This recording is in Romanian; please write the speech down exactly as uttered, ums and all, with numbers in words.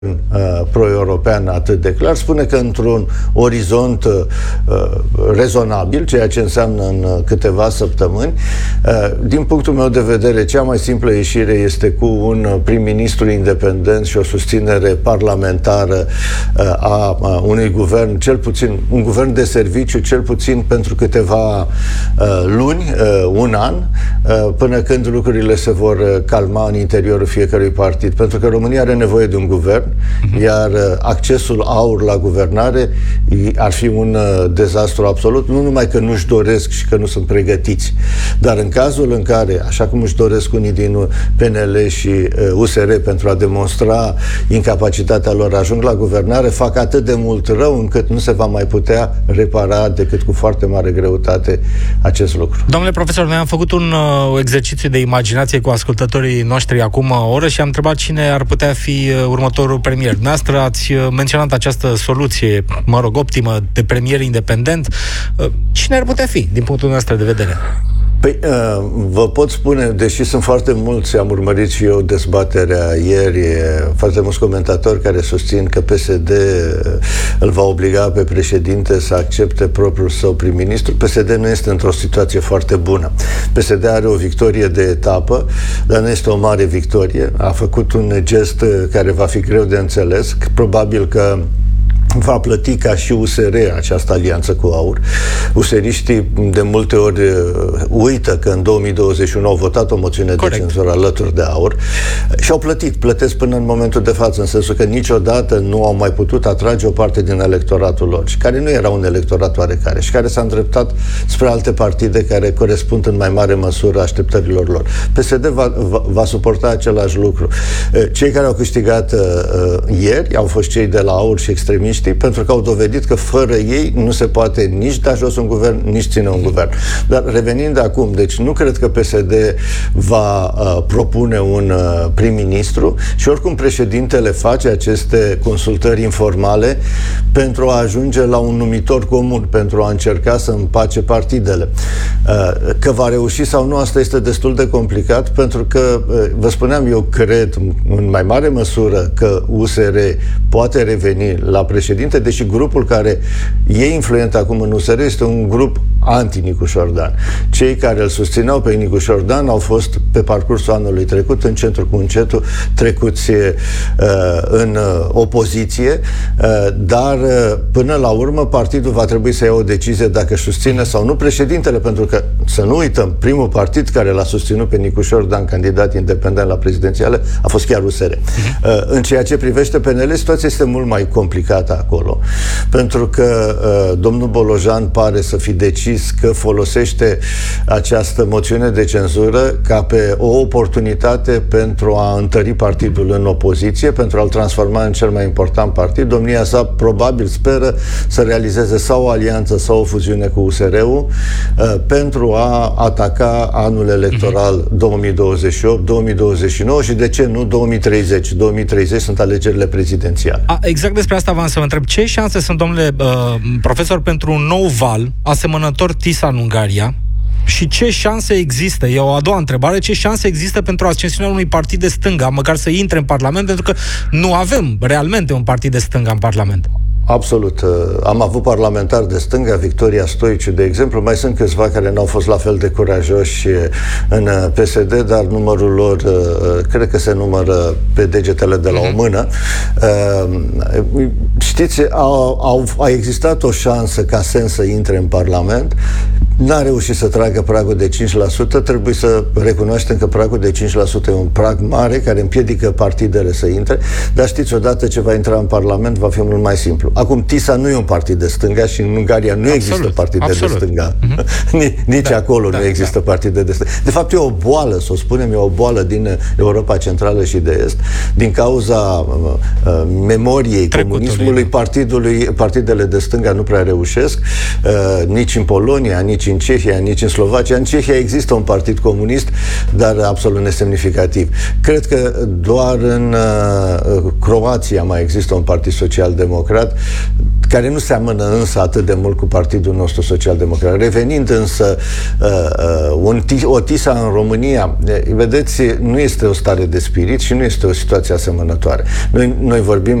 Uh, pro-european atât de clar, spune că într-un orizont uh, rezonabil, ceea ce înseamnă în uh, câteva săptămâni, uh, din punctul meu de vedere, cea mai simplă ieșire este cu un uh, prim-ministru independent și o susținere parlamentară uh, a uh, unui guvern, cel puțin, un guvern de serviciu, cel puțin pentru câteva uh, luni, uh, un an, uh, până când lucrurile se vor uh, calma în interiorul fiecărui partid. Pentru că România are nevoie de un guvern, iar accesul AUR la guvernare ar fi un dezastru absolut, nu numai că nu-și doresc și că nu sunt pregătiți, dar în cazul în care, așa cum își doresc unii din P N L și U S R pentru a demonstra incapacitatea lor, ajung la guvernare, fac atât de mult rău încât nu se va mai putea repara decât cu foarte mare greutate acest lucru. Domnule profesor, noi am făcut un uh, exercițiu de imaginație cu ascultătorii noștri acum o oră și am întrebat cine ar putea fi uh, următorul premier. Dumneavoastră ați menționat această soluție, mă rog, optimă, de premier independent. Cine ar putea fi, din punctul nostru de vedere? Păi, uh, vă pot spune, deși sunt foarte mulți, am urmărit și eu dezbaterea ieri, foarte mulți comentatori care susțin că P S D îl va obliga pe președinte să accepte propriul său prim-ministru. P S D nu este într-o situație foarte bună. P S D are o victorie de etapă, dar nu este o mare victorie. A făcut un gest care va fi greu de înțeles. Probabil că va plăti ca și U S R această alianță cu AUR. useriștii de multe ori uită că în două mii douăzeci și unu au votat o moțiune Corect. de cenzură alături de AUR și au plătit, plătesc până în momentul de față, în sensul că niciodată nu au mai putut atrage o parte din electoratul lor, și care nu era un electorat oarecare și care s-a îndreptat spre alte partide care corespund în mai mare măsură așteptărilor lor. P S D va, va, va suporta același lucru. Cei care au câștigat uh, ieri au fost cei de la AUR și extremiști, pentru că au dovedit că fără ei nu se poate nici da jos un guvern, nici ține un guvern. Dar revenind acum, deci nu cred că P S D va uh, propune un uh, prim-ministru și oricum președintele face aceste consultări informale pentru a ajunge la un numitor comun, pentru a încerca să împace partidele. Uh, că va reuși sau nu, asta este destul de complicat, pentru că, uh, vă spuneam, eu cred în mai mare măsură că U S R poate reveni la președinte, deși grupul care e influent acum în U S R este un grup anti-Nicu Șordan. Cei care îl susțineau pe Nicu Șordan au fost pe parcursul anului trecut în centru cu încetul trecuți uh, în uh, opoziție, uh, dar uh, până la urmă partidul va trebui să ia o decizie dacă susține sau nu președintele, pentru că, să nu uităm, primul partid care l-a susținut pe Nicu Șordan, candidat independent la prezidențiale, a fost chiar U S R. Uh, în ceea ce privește P N L, situația este mult mai complicată acolo, pentru că uh, domnul Bolojan pare să fi decis că folosește această moțiune de cenzură ca pe o oportunitate pentru a întări partidul în opoziție, pentru a-l transforma în cel mai important partid. Domnia sa probabil speră să realizeze sau o alianță sau o fuziune cu U S R-ul uh, pentru a ataca anul electoral două mii douăzeci și opt două mii douăzeci și nouă și, de ce nu, două mii treizeci. două mii treizeci sunt alegerile prezidențiale. A, exact despre asta v-am să vă întreb. Ce șanse sunt, domnule uh, profesor, pentru un nou val asemănător TISA în Ungaria? Și ce șanse există? E o a doua întrebare. Ce șanse există pentru ascensiunea unui partid de stânga, măcar să intre în Parlament, pentru că nu avem realmente un partid de stânga în Parlament? Absolut. Am avut parlamentari de stânga, Victoria Stoiciu, de exemplu, mai sunt câțiva care n-au fost la fel de curajoși în P S D, dar numărul lor cred că se numără pe degetele de la o mână. Știți, a, a, a existat o șansă ca Sens să intre în Parlament, n-a reușit să tragă pragul de cinci la sută, trebuie să recunoaștem că pragul de cinci la sută e un prag mare care împiedică partidele să intre, dar știți, odată ce va intra în Parlament va fi mult mai simplu. Acum, TISA nu e un partid de stânga și în Ungaria nu absolut, există partide absolut. de stânga. Uh-huh. Nici da, acolo da, nu există da. partide de stânga. De fapt, e o boală, să o spunem, e o boală din Europa Centrală și de Est, din cauza uh, memoriei Trecutului. comunismului, partidului, partidele de stânga nu prea reușesc, uh, nici în Polonia, nici în Cehia, nici în Slovacia. În Cehia există un partid comunist, dar absolut nesemnificativ. Cred că doar în uh, Croația mai există un partid social-democrat care nu seamănă însă atât de mult cu partidul nostru social-democrat. Revenind însă uh, uh, un, o TISA în România, vedeți, nu este o stare de spirit și nu este o situație asemănătoare. Noi, noi vorbim